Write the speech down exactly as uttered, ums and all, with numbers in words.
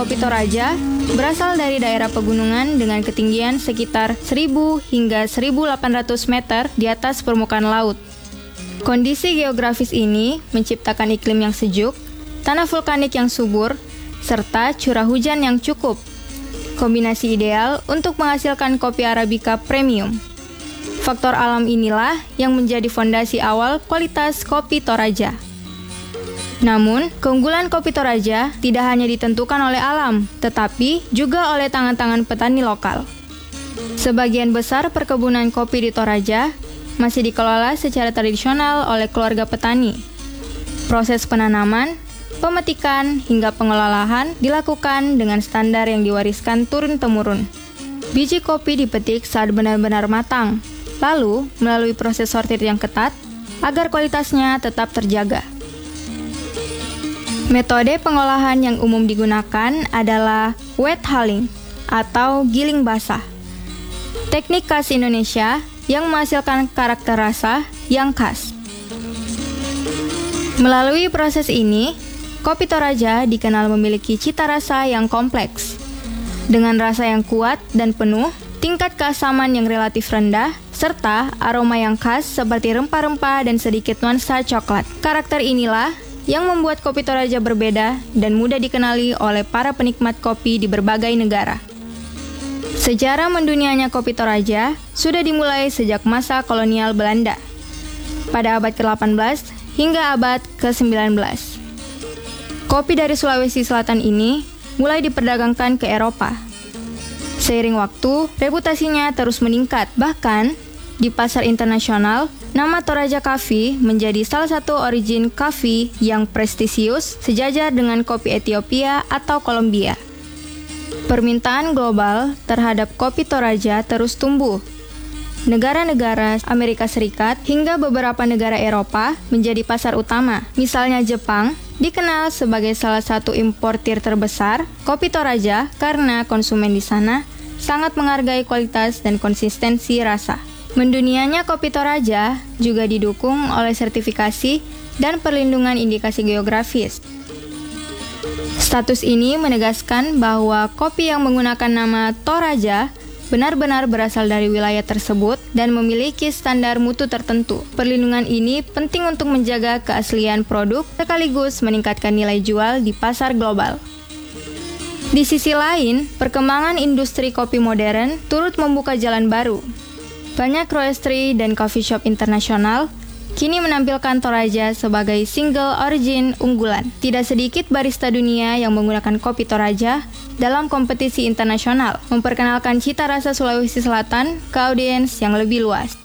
Kopi Toraja berasal dari daerah pegunungan dengan ketinggian sekitar seribu hingga seribu delapan ratus meter di atas permukaan laut. Kondisi geografis ini menciptakan iklim yang sejuk, tanah vulkanik yang subur, serta curah hujan yang cukup. Kombinasi ideal untuk menghasilkan kopi Arabica premium. Faktor alam inilah yang menjadi fondasi awal kualitas kopi Toraja. Namun, keunggulan kopi Toraja tidak hanya ditentukan oleh alam, tetapi juga oleh tangan-tangan petani lokal. Sebagian besar perkebunan kopi di Toraja masih dikelola secara tradisional oleh keluarga petani. Proses penanaman, pemetikan, hingga pengelolaan dilakukan dengan standar yang diwariskan turun-temurun. Biji kopi dipetik saat benar-benar matang, lalu melalui proses sortir yang ketat agar kualitasnya tetap terjaga. Metode pengolahan yang umum digunakan adalah wet hulling atau giling basah. Teknik khas Indonesia yang menghasilkan karakter rasa yang khas. Melalui proses ini, kopi Toraja dikenal memiliki cita rasa yang kompleks. Dengan rasa yang kuat dan penuh, tingkat keasaman yang relatif rendah, serta aroma yang khas seperti rempah-rempah dan sedikit nuansa coklat. Karakter inilah yang membuat kopi Toraja berbeda dan mudah dikenali oleh para penikmat kopi di berbagai negara. Sejarah mendunianya kopi Toraja sudah dimulai sejak masa kolonial Belanda, pada abad ke delapan belas hingga abad ke sembilan belas. Kopi dari Sulawesi Selatan ini mulai diperdagangkan ke Eropa. Seiring waktu, reputasinya terus meningkat. Bahkan, di pasar internasional, nama Toraja Coffee menjadi salah satu origin coffee yang prestisius sejajar dengan kopi Ethiopia atau Kolombia. Permintaan global terhadap kopi Toraja terus tumbuh. Negara-negara Amerika Serikat hingga beberapa negara Eropa menjadi pasar utama. Misalnya Jepang dikenal sebagai salah satu importir terbesar kopi Toraja karena konsumen di sana sangat menghargai kualitas dan konsistensi rasa. Mendunianya kopi Toraja juga didukung oleh sertifikasi dan perlindungan indikasi geografis. Status ini menegaskan bahwa kopi yang menggunakan nama Toraja benar-benar berasal dari wilayah tersebut dan memiliki standar mutu tertentu. Perlindungan ini penting untuk menjaga keaslian produk sekaligus meningkatkan nilai jual di pasar global. Di sisi lain, perkembangan industri kopi modern turut membuka jalan baru. Banyak roastery dan coffee shop internasional kini menampilkan Toraja sebagai single origin unggulan. Tidak sedikit barista dunia yang menggunakan kopi Toraja dalam kompetisi internasional, memperkenalkan cita rasa Sulawesi Selatan ke audiens yang lebih luas.